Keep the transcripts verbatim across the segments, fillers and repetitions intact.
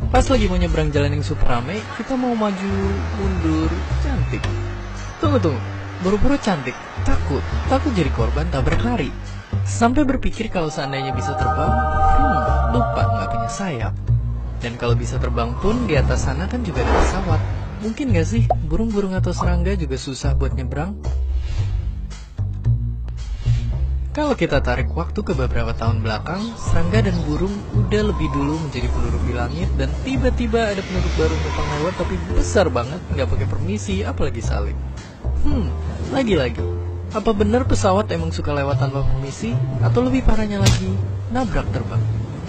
Pas lagi mau nyebrang jalan yang super ramai, kita mau maju, mundur, cantik. Tunggu, tunggu. Buru-buru cantik, takut, takut jadi korban tabrak lari. Sampai berpikir kalau seandainya bisa terbang, hmm, lupa nggak punya sayap. Dan kalau bisa terbang pun, di atas sana kan juga ada pesawat. Mungkin nggak sih, burung-burung atau serangga juga susah buat nyebrang? Kalau kita tarik waktu ke beberapa tahun belakang, serangga dan burung udah lebih dulu menjadi penduduk di langit, dan tiba-tiba ada penduduk baru numpang lewat tapi besar banget, nggak pakai permisi, apalagi salim. Hmm, lagi-lagi, apa benar pesawat emang suka lewat tanpa permisi? Atau lebih parahnya lagi, nabrak terbang?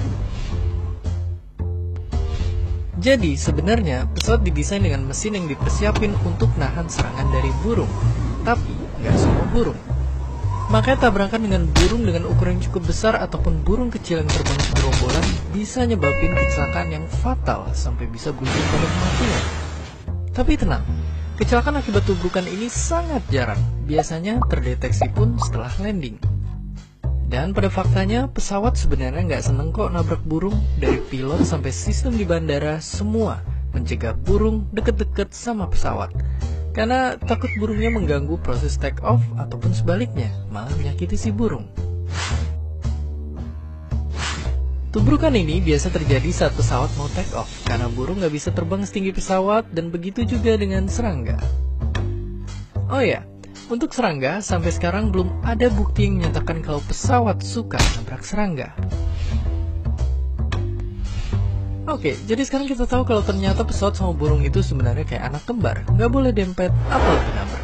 Jadi sebenarnya pesawat didesain dengan mesin yang dipersiapin untuk nahan serangan dari burung. Tapi nggak semua burung. Makanya tabrakan dengan burung dengan ukuran yang cukup besar ataupun burung kecil yang terbang segerombolan bisa nyebabin kecelakaan yang fatal sampai bisa berujung pada kematian. Tapi tenang, kecelakaan akibat tubrukan ini sangat jarang, biasanya terdeteksi pun setelah landing. Dan pada faktanya, pesawat sebenarnya nggak seneng kok nabrak burung. Dari pilot sampai sistem di bandara, semua mencegah burung deket-deket sama pesawat. Karena takut burungnya mengganggu proses take off ataupun sebaliknya, malah menyakiti si burung. Tubrukan ini biasa terjadi saat pesawat mau take off, karena burung nggak bisa terbang setinggi pesawat, dan begitu juga dengan serangga. Oh ya, untuk serangga, sampai sekarang belum ada bukti yang menyatakan kalau pesawat suka nabrak serangga. Oke, jadi sekarang kita tahu kalau ternyata pesawat sama burung itu sebenarnya kayak anak kembar, nggak boleh dempet atau nabrak.